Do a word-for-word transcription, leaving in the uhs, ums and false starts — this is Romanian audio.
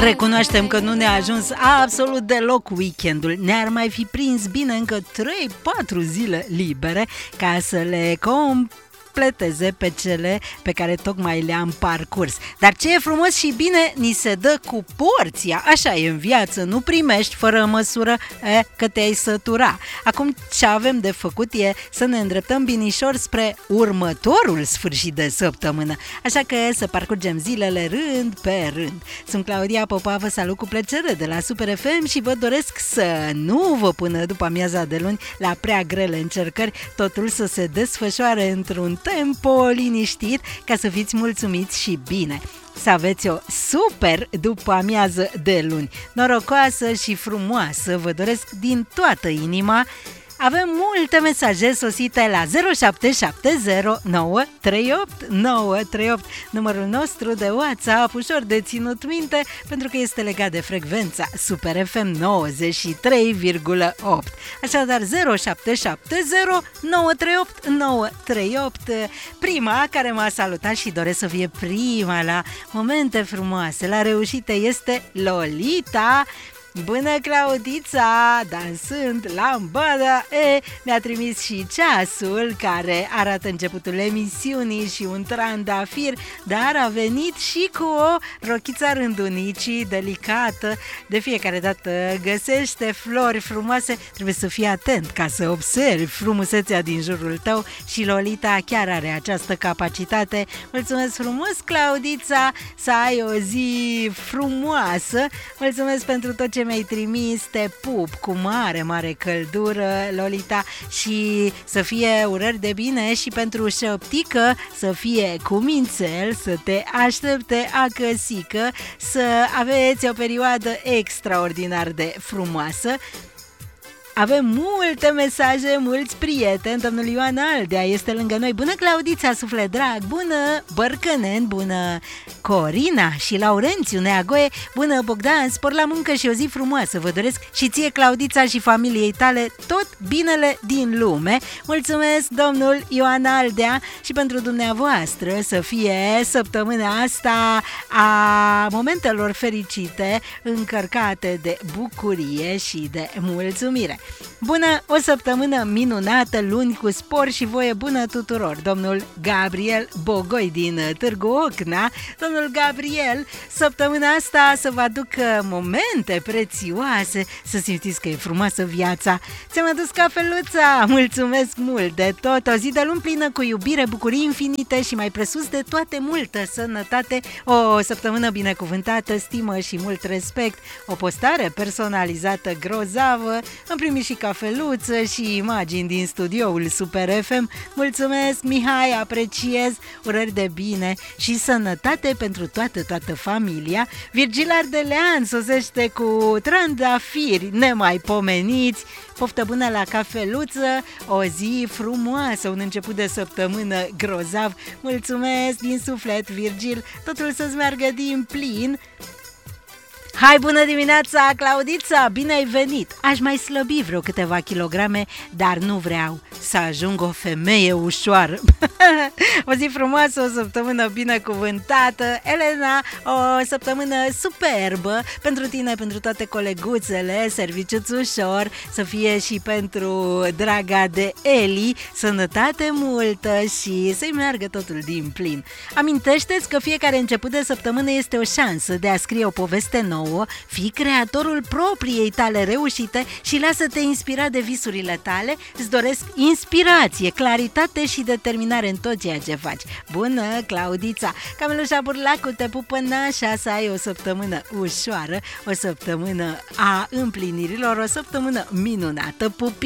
Recunoaștem că nu ne-a ajuns absolut deloc weekendul. Ne-ar mai fi prins bine încă trei patru zile libere ca să le completeze pe cele pe care tocmai le-am parcurs. Dar ce e frumos și bine, ni se dă cu porția. Așa e în viață, nu primești fără măsură, e, că te-ai sătura. Acum ce avem de făcut e să ne îndreptăm binișor spre următorul sfârșit de săptămână. Așa că să parcurgem zilele rând pe rând. Sunt Claudia Popa, vă salut cu plăcere de la Super F M și vă doresc să nu vă pună după amiaza de luni la prea grele încercări, totul să se desfășoare într-un tempo liniștit ca să fiți mulțumiți și bine. Să aveți o super după amiază de luni, norocoasă și frumoasă, vă doresc din toată inima. Avem multe mesaje sosite la zero șapte șapte zero nouă trei opt nouă trei opt, numărul nostru de WhatsApp, ușor de ținut minte pentru că este legat de frecvența Super F M nouăzeci și trei virgulă opt. Așadar zero șapte șapte zero nouă trei opt nouă trei opt. Prima care m-a salutat și doresc să fie prima la momente frumoase, la reușite, este Lolita. Bună, Claudița, dansând lambada, e, mi-a trimis și ceasul care arată începutul emisiunii și un trandafir, dar a venit și cu o rochița rândunicii delicată. De fiecare dată găsește flori frumoase, trebuie să fii atent ca să observi frumusețea din jurul tău și Lolita chiar are această capacitate. Mulțumesc frumos, Claudița, să ai o zi frumoasă, mulțumesc pentru tot ce mi-ai trimis, te pup cu mare, mare căldură, Lolita, și să fie urări de bine și pentru șoptică, să fie cu mințel, să te aștepte acăsică, să aveți o perioadă extraordinar de frumoasă. Avem multe mesaje, mulți prieteni. Domnul Ioan Aldea este lângă noi. Bună, Claudița, suflet drag. Bună, Bărcănen. Bună, Corina și Laurențiu Neagoe. Bună, Bogdan, spor la muncă și o zi frumoasă vă doresc și ție, Claudița, și familiei tale tot binele din lume. Mulțumesc, domnul Ioan Aldea, și pentru dumneavoastră să fie săptămâna asta a momentelor fericite, încărcate de bucurie și de mulțumire. Bună, o săptămână minunată, luni cu spor și voie bună tuturor. Domnul Gabriel Bogoi din Târgu Ocna. Domnul Gabriel, săptămâna asta să vă aducă momente prețioase, să simțiți că e frumoasă viața. Ți-am adus cafeluța, mulțumesc mult de tot. O zi de luni plină cu iubire, bucurii infinite și mai presus de toate multă sănătate. O săptămână binecuvântată, stimă și mult respect. O postare personalizată grozavă. Am primit și cafeluță și imagini din studioul Super F M. Mulțumesc, Mihai, apreciez, urări de bine și sănătate pentru toată, toată familia. Virgil Ardelean sosește cu trandafiri nemaipomeniți. Poftă bună la cafeluță, o zi frumoasă, un început de săptămână grozav. Mulțumesc din suflet, Virgil, totul să-ți meargă din plin. Hai, bună dimineața, Claudița, bine ai venit! Aș mai slăbi vreo câteva kilograme, dar nu vreau să ajung o femeie ușoară. O zi frumoasă, o săptămână binecuvântată. Elena, o săptămână superbă pentru tine, pentru toate coleguțele, serviciu-ți ușor, să fie și pentru draga de Eli, sănătate multă și să-i meargă totul din plin. Amintește-ți că fiecare început de săptămână este o șansă de a scrie o poveste nouă, fii creatorul propriei tale reușite și lasă-te inspira de visurile tale. Îți doresc inspirație, claritate și determinare în tot ceea ce faci. Bună, Claudița! Camelușa Burlacu te pupă nașa, să ai o săptămână ușoară, o săptămână a împlinirilor, o săptămână minunată, pupi!